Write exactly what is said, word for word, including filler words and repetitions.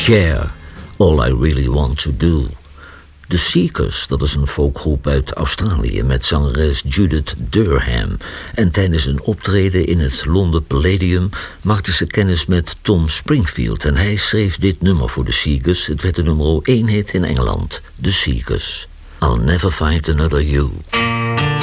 Cher, All I Really Want To Do. The Seekers, dat is een folkgroep uit Australië met zangeres Judith Durham. En tijdens een optreden in het London Palladium maakte ze kennis met Tom Springfield. En hij schreef dit nummer voor The Seekers. Het werd de nummer één hit in Engeland. The Seekers. I'll Never Find Another You.